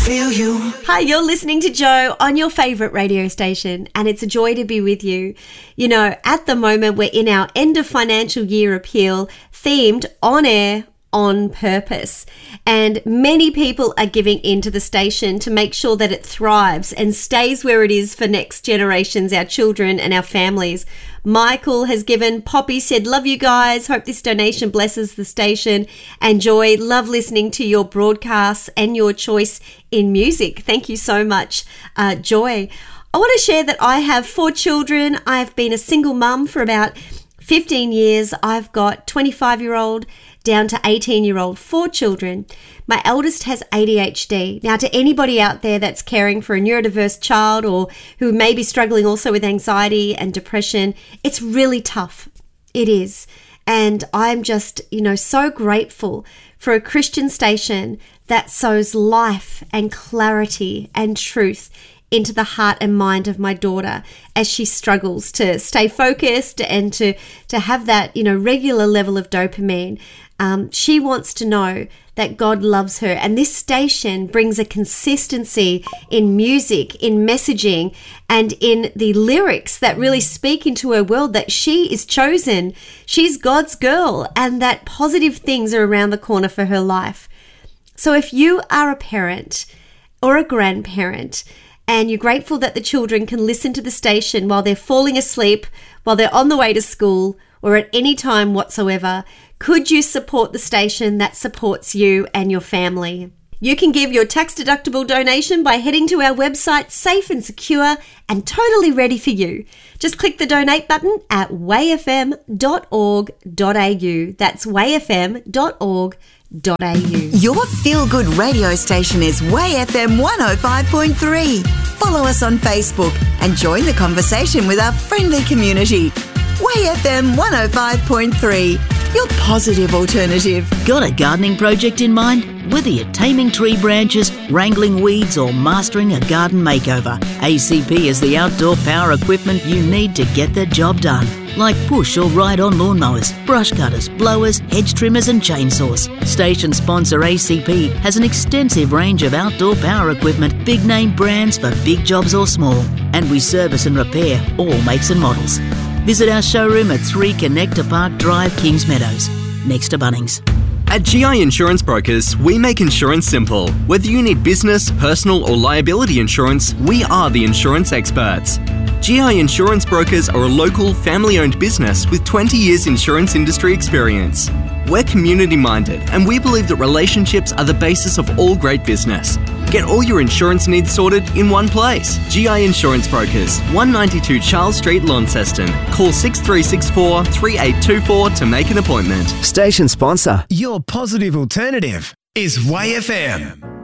feel you. Hi, you're listening to Joe on your favourite radio station, and it's a joy to be with you. You know, at the moment, we're in our end of financial year appeal themed on air, on purpose. And many people are giving into the station to make sure that it thrives and stays where it is for next generations, our children and our families. Michael has given. Poppy said, love you guys. Hope this donation blesses the station. And Joy, love listening to your broadcasts and your choice in music. Thank you so much, Joy. I want to share that I have 4 children. I've been a single mum for about 15 years. I've got 25-year-old down to 18-year-old, 4 children. My eldest has ADHD. Now, to anybody out there that's caring for a neurodiverse child or who may be struggling also with anxiety and depression, it's really tough. It is. And I'm just, so grateful for a Christian station that sows life and clarity and truth into the heart and mind of my daughter as she struggles to stay focused and to have that, regular level of dopamine. She wants to know that God loves her, and this station brings a consistency in music, in messaging, and in the lyrics that really speak into her world that she is chosen. She's God's girl, and that positive things are around the corner for her life. So if you are a parent or a grandparent and you're grateful that the children can listen to the station while they're falling asleep, while they're on the way to school, or at any time whatsoever, could you support the station that supports you and your family? You can give your tax-deductible donation by heading to our website, safe and secure and totally ready for you. Just click the donate button at wayfm.org.au. That's wayfm.org.au. Your feel-good radio station is Way FM 105.3. Follow us on Facebook and join the conversation with our friendly community. Way FM 105.3, your positive alternative. Got a gardening project in mind? Whether you're taming tree branches, wrangling weeds or mastering a garden makeover, ACP is the outdoor power equipment you need to get the job done. Like push or ride-on lawnmowers, brush cutters, blowers, hedge trimmers and chainsaws. Station sponsor ACP has an extensive range of outdoor power equipment, big-name brands for big jobs or small. And we service and repair all makes and models. Visit our showroom at 3 Connector Park Drive, Kings Meadows, next to Bunnings. At GI Insurance Brokers, we make insurance simple. Whether you need business, personal or liability insurance, we are the insurance experts. GI Insurance Brokers are a local, family-owned business with 20 years insurance industry experience. We're community-minded and we believe that relationships are the basis of all great business. Get all your insurance needs sorted in one place. GI Insurance Brokers, 192 Charles Street, Launceston. Call 6364 3824 to make an appointment. Station sponsor. Your positive alternative is Way FM.